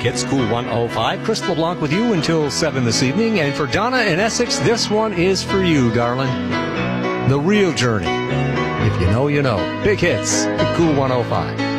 Hits, Cool 105. Chris LeBlanc with you until 7 this evening. And for Donna in Essex, this one is for you, darling. The Real Journey. If you know, you know. Big Hits, Cool 105.